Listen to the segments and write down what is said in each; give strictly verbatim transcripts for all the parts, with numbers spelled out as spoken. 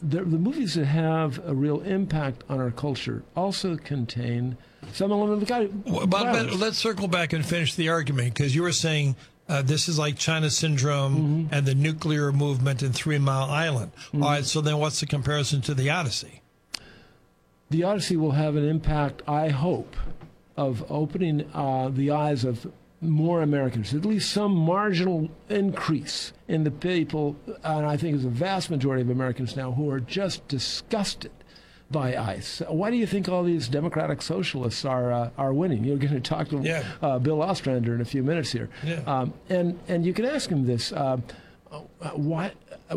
the, the movies that have a real impact on our culture also contain some element of God. Well, but, but let's circle back and finish the argument, because you were saying uh, this is like China Syndrome mm-hmm. and the nuclear movement in Three Mile Island. Mm-hmm. All right, so then what's the comparison to the Odyssey? The Odyssey will have an impact, I hope, of opening uh, the eyes of more Americans, at least some marginal increase in the people, and I think it's a vast majority of Americans now, who are just disgusted by ICE. Why do you think all these democratic socialists are uh, are winning? You're going to talk to yeah. uh, Bill Ostrander in a few minutes here, yeah. um, and and you can ask him this: uh, Why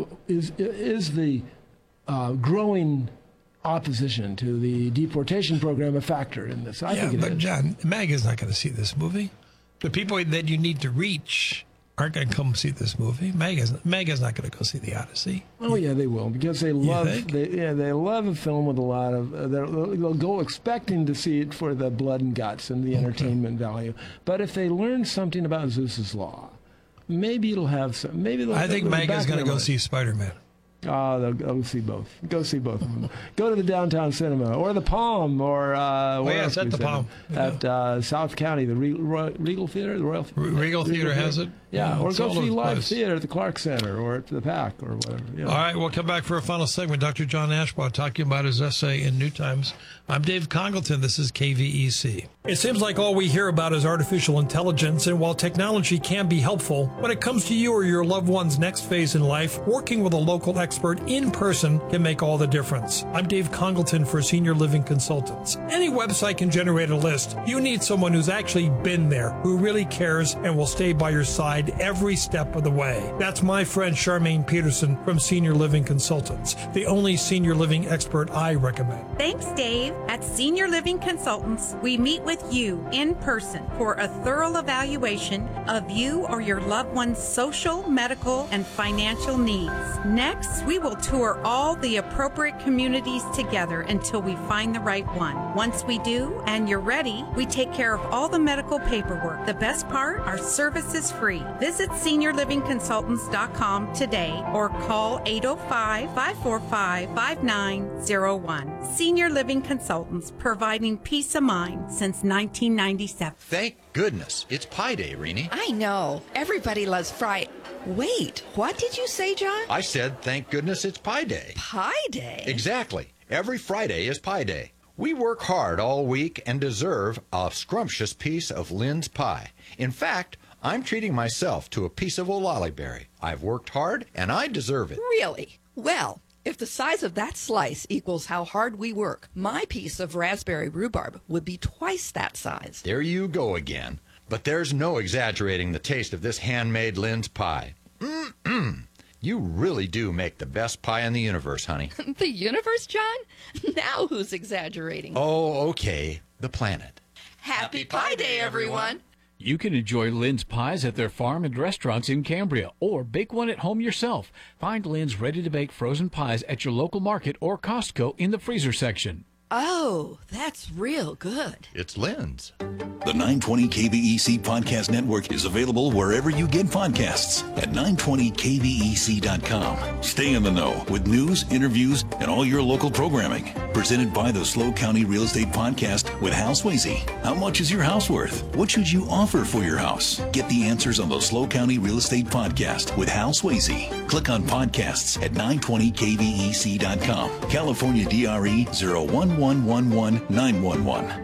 is is the uh, growing opposition to the deportation program a factor in this? I yeah, think it but is. John, MAGA's not going to see this movie. The people that you need to reach aren't going to come see this movie. MAGA's, MAGA's not going to go see the Odyssey. Oh yeah, they will, because they love they, yeah they love a film with a lot of uh, they'll go expecting to see it for the blood and guts and the entertainment okay. value. But if they learn something about Zeus's Law, maybe it'll have some. Maybe they'll, I think they'll MAGA's going to go mind. see Spider-Man. Oh, they'll go see both. Go see both of them. Go to the downtown cinema, or the Palm, or uh, oh, where yeah, else it's at the Palm at uh, South County, the Regal, Royal, Regal Theater, the Royal Regal, Regal Theater has it. Yeah, yeah or go see live places. theater at the Clark Center or at the Pack or whatever. You know. All right, we'll come back for a final segment. Doctor John Ashbaugh talking about his essay in New Times. I'm Dave Congleton. This is K V E C. It seems like all we hear about is artificial intelligence, and while technology can be helpful, when it comes to you or your loved one's next phase in life, working with a local expert in person can make all the difference. I'm Dave Congleton for Senior Living Consultants. Any website can generate a list. You need someone who's actually been there, who really cares and will stay by your side every step of the way. That's my friend Charmaine Peterson from Senior Living Consultants, the only senior living expert I recommend. Thanks, Dave. At Senior Living Consultants, we meet with you in person for a thorough evaluation of you or your loved one's social, medical, and financial needs. Next, we will tour all the appropriate communities together until we find the right one. Once we do, and you're ready, we take care of all the medical paperwork. The best part, our service is free. Visit senior living consultants dot com today or call eight oh five, five four five, five nine oh one. Senior Living Consultants, providing peace of mind since nineteen ninety-seven. Thank goodness. It's Pi Day, Rini. I know. Everybody loves Friday. Wait, what did you say, John? I said, thank goodness it's Pi Day. Pi Day? Exactly. Every Friday is Pi Day. We work hard all week and deserve a scrumptious piece of Lynn's pie. In fact, I'm treating myself to a piece of Olali berry. I've worked hard, and I deserve it. Really? Well, if the size of that slice equals how hard we work, my piece of raspberry rhubarb would be twice that size. There you go again. But there's no exaggerating the taste of this handmade Lynn's pie. Mm-mm. You really do make the best pie in the universe, honey. The universe, John? Now who's exaggerating? Oh, okay. The planet. Happy Pi Day, everyone. You can enjoy Lynn's pies at their farm and restaurants in Cambria, or bake one at home yourself. Find Lynn's ready-to-bake frozen pies at your local market or Costco in the freezer section. Oh, that's real good. It's Lynn's. The nine twenty K V E C Podcast Network is available wherever you get podcasts at nine twenty K V E C dot com. Stay in the know with news, interviews, and all your local programming. Presented by the Slow County Real Estate Podcast with Hal Swayze. How much is your house worth? What should you offer for your house? Get the answers on the Slow County Real Estate Podcast with Hal Swayze. Click on podcasts at nine twenty K V E C dot com. California D R E zero one one one one nine one one.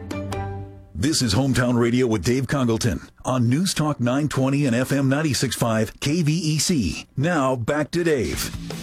This is Hometown Radio with Dave Congleton on News Talk nine twenty and F M ninety-six point five K V E C. Now back to Dave.